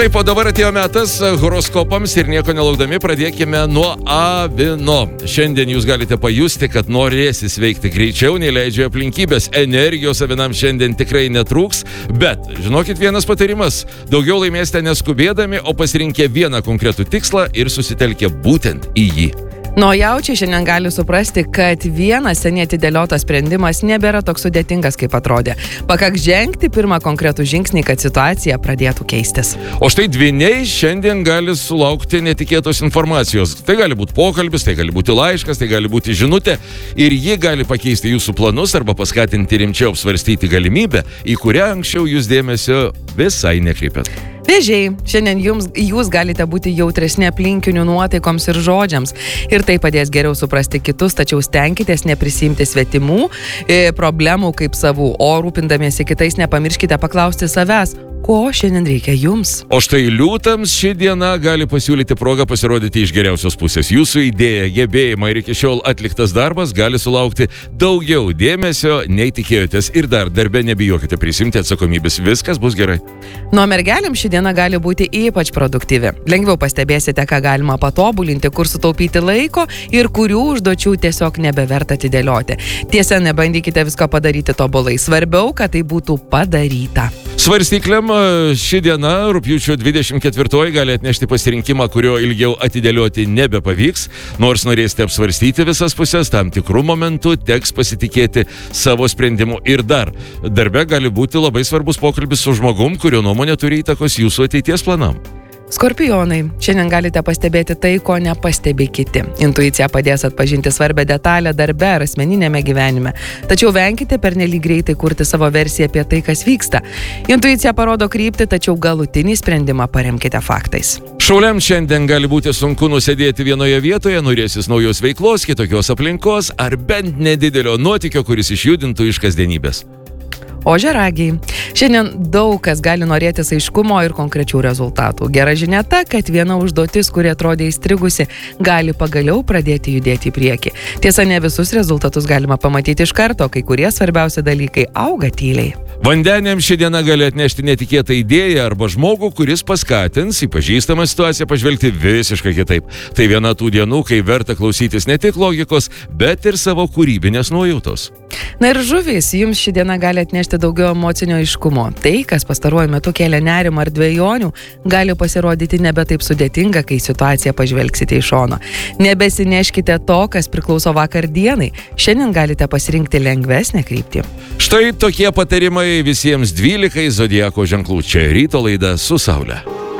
Taip, o dabar atėjo metas horoskopams ir nieko nelaukdami pradėkime nuo avino. Šiandien jūs galite pajusti, kad norėsis veikti greičiau, nei leidžia aplinkybės. Energijos avinam šiandien tikrai netrūks, bet žinokit vienas patarimas. Daugiau laimėsite neskubėdami, o pasirinkę vieną konkretų tikslą ir susitelkę būtent į jį. Jaučiai šiandien gali suprasti, kad vienas seniai atidėliotas sprendimas nebėra toks sudėtingas, kaip atrodė. Pakaks žengti pirmą konkretų žingsnį, kad situacija pradėtų keistis. O štai dvyniai šiandien gali sulaukti netikėtos informacijos. Tai gali būti pokalbis, tai gali būti laiškas, tai gali būti žinutė ir ji gali pakeisti jūsų planus arba paskatinti rimčiau apsvarstyti galimybę, į kurią anksčiau jūs dėmesio visai nekreipėt. Vėžiai, šiandien jūs galite būti jautresni aplinkinių nuotaikoms ir žodžiams ir tai padės geriau suprasti kitus, tačiau stenkitės neprisimti svetimų problemų kaip savų, o rūpindamiesi kitais nepamirškite paklausti savęs, ko šiandien reikia jums. O štai liūtams ši diena gali pasiūlyti progą pasirodyti iš geriausios pusės. Jūsų idėja, gebėjimai ir iki šiol atliktas darbas gali sulaukti daugiau dėmesio, nei tikėjotės ir darbe nebijokite prisimti atsakomybės, viskas bus gerai. Nuo mergelėm ši diena gali būti ypač produktyvi. Lengviau pastebėsite, ką galima patobulinti, kur sutaupyti laiko ir kurių užduočių tiesiog nebeverta atidėlioti. Tiesa, nebandykite visko padaryti tobulai. Svarbiau, kad tai būtų padaryta. Svarstyklėm ši diena, rugpjūčio 24, gali atnešti pasirinkimą, kurio ilgiau atidėlioti nebepavyks. Nors norėsite apsvarstyti visas pusės, tam tikrų momentų teks pasitikėti savo sprendimu ir darbe gali būti labai svarbus pokalbis su žmogum, kurio nuomonė turi įtakos jūsų ateities planam. Skorpionai, šiandien galite pastebėti tai, ko nepastebė kiti. Intuicija padės atpažinti svarbę detalę darbe ar asmeninėme gyvenime. Tačiau venkite pernelyg greitai kurti savo versiją apie tai, kas vyksta. Intuicija parodo kryptį, tačiau galutinį sprendimą paremkite faktais. Šauliam šiandien gali būti sunku nusėdėti vienoje vietoje, norėsis naujos veiklos, kitokios aplinkos ar bent nedidelio nuotykio, kuris išjudintų iš kasdienybės. Ožiaragiai. Šiandien daug kas gali norėtis aiškumo ir konkrečių rezultatų. Gera žinia ta, kad viena užduotis, kuri atrodė įstrigusi, gali pagaliau pradėti judėti į priekį. Tiesa, ne visus rezultatus galima pamatyti iš karto, kai kurie svarbiausi dalykai auga tyliai. Vandeniam ši diena gali atnešti netikėtą idėją arba žmogų, kuris paskatins į pažįstamą situaciją pažvelgti visiškai kitaip. Tai viena tų dienų, kai verta klausytis ne tik logikos, bet ir savo kūrybinės nuojautos. Na ir žuvys, jums ši diena gali atnešti daugiau emocinio aiškumo. Tai, kas pastaruoju metu kelia nerimą ar dvejonių, gali pasirodyti nebe taip sudėtinga, kai situaciją pažvelgsite iš šono. Nebesineškite to, kas priklauso vakar dienai. Šiandien galite pasirinkti lengvesnę kryptį. Štai tokie patarimai visiems 12 zodiako ženklų. Čia ryto laida su Saule.